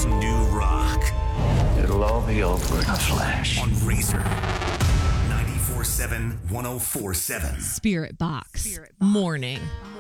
It's new rock. It'll all be over in a flash. On Razor. 94.7, 104.7. Spirit Box. Morning.